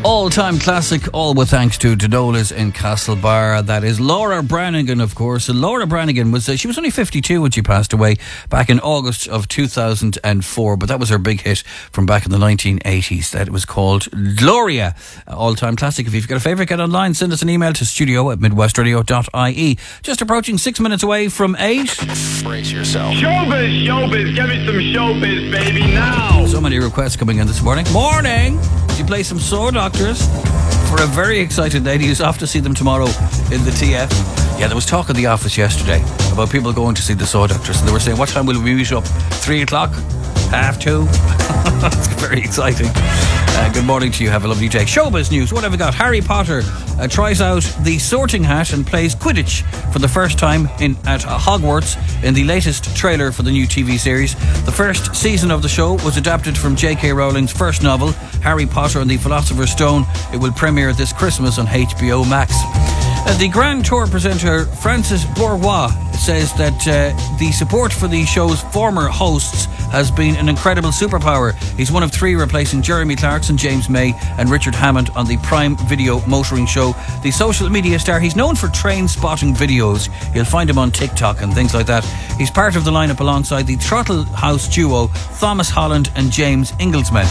All-time classic, all with thanks to Dodola's in Castlebar. That is Laura Branigan, of course. Laura Branigan she was only 52 when she passed away back in August of 2004, but that was her big hit from back in the 1980s. That was called Gloria. All-time classic. If you've got a favourite, get online, send us an email to studio@midwestradio.ie. Just approaching 6 minutes away from 8. Brace yourself. Showbiz, give me some showbiz, baby, now. So many requests coming in this morning. Morning! Would you play some Saw Doctors for a very excited lady who's off to see them tomorrow in the TF? Yeah, there was talk in the office yesterday about people going to see the Saw Doctors, and they were saying, what time will we meet up? 3 o'clock? 2:30? It's very exciting. Good morning to you. Have a lovely day. Showbiz news. What have we got? Harry Potter tries out the sorting hat and plays Quidditch for the first time at Hogwarts in the latest trailer for the new TV series. The first season of the show was adapted from J.K. Rowling's first novel, Harry Potter and the Philosopher's Stone. It will premiere this Christmas on HBO Max. The Grand Tour presenter Francis Bourgeois says that the support for the show's former hosts has been an incredible superpower. He's one of 3 replacing Jeremy Clarkson, James May and Richard Hammond on the Prime Video motoring show. The social media star, he's known for train spotting videos. You'll find him on TikTok and things like that. He's part of the lineup alongside the Throttle House duo Thomas Holland and James Inglesman.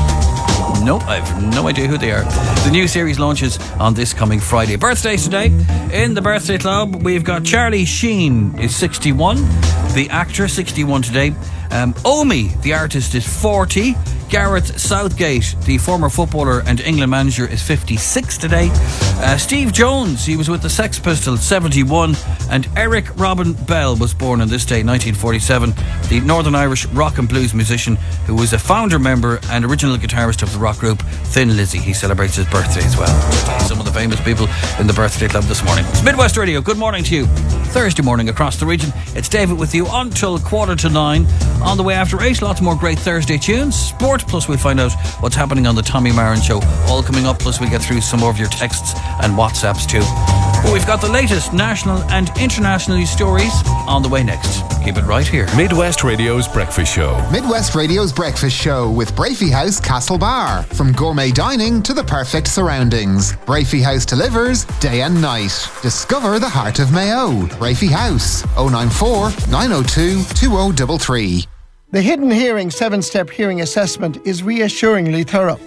No, I've no idea who they are. The new series launches on this coming Friday. Birthdays today. In the birthday club, we've got Charlie Sheen is 61. The actor, 61 today. Omi, the artist, is 40. Gareth Southgate, the former footballer and England manager, is 56 today. Steve Jones, he was with the Sex Pistols, 71. And Eric Robin Bell was born on this day, 1947. The Northern Irish rock and blues musician who was a founder member and original guitarist of the rock group Thin Lizzy. He celebrates his birthday as well. Some of the famous people in the birthday club this morning. It's Midwest Radio. Good morning to you. Thursday morning across the region. It's David with you until 9:15. On the way after 8, lots more great Thursday tunes. Sport, plus we'll find out what's happening on the Tommy Marin Show. All coming up, plus we'll get through some more of your texts and WhatsApps too. But we've got the latest national and international stories on the way next. Keep it right here. Midwest Radio's Breakfast Show. Midwest Radio's Breakfast Show with Brafey House Castlebar. From gourmet dining to the perfect surroundings, Brafey House delivers day and night. Discover the heart of Mayo. Brafey House, 094 902 2033. The Hidden Hearing 7-step hearing assessment is reassuringly thorough.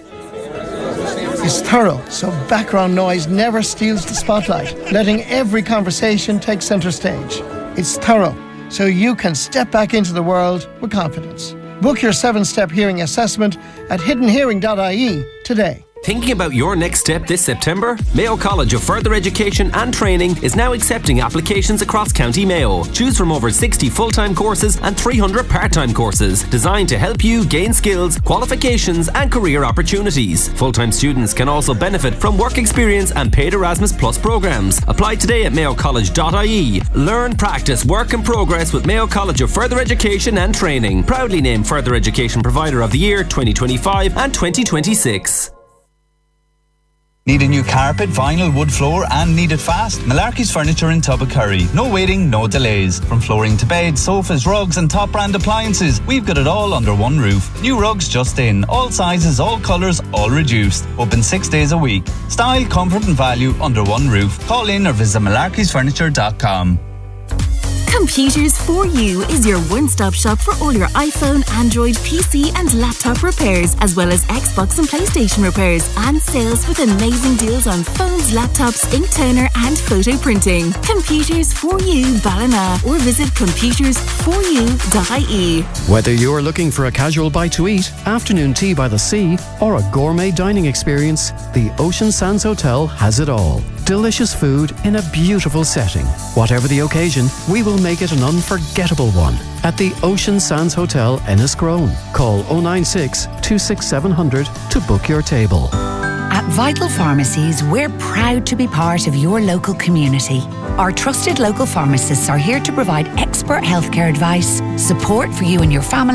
It's thorough, so background noise never steals the spotlight, letting every conversation take centre stage. It's thorough, so you can step back into the world with confidence. Book your 7-step hearing assessment at hiddenhearing.ie today. Thinking about your next step this September? Mayo College of Further Education and Training is now accepting applications across County Mayo. Choose from over 60 full-time courses and 300 part-time courses designed to help you gain skills, qualifications and career opportunities. Full-time students can also benefit from work experience and paid Erasmus Plus programs. Apply today at mayocollege.ie. Learn, practice, work and progress with Mayo College of Further Education and Training. Proudly named Further Education Provider of the Year 2025 and 2026. Need a new carpet, vinyl, wood floor and need it fast? Malarkey's Furniture in Tubbercurry. No waiting, no delays. From flooring to beds, sofas, rugs and top brand appliances, we've got it all under one roof. New rugs just in. All sizes, all colours, all reduced. Open 6 days a week. Style, comfort and value under one roof. Call in or visit malarkeysfurniture.com. Computers for You is your one-stop shop for all your iPhone, Android, PC and laptop repairs, as well as Xbox and PlayStation repairs and sales with amazing deals on phones, laptops, ink toner and photo printing. Computers for You Ballina, or visit computersforyou.ie. Whether you're looking for a casual bite to eat, afternoon tea by the sea or a gourmet dining experience, the Ocean Sands Hotel has it all. Delicious food in a beautiful setting. Whatever the occasion, we will make it an unforgettable one at the Ocean Sands Hotel, Enniscrone. Call 096 26700 to book your table. At Vital Pharmacies, we're proud to be part of your local community. Our trusted local pharmacists are here to provide expert healthcare advice, support for you and your family,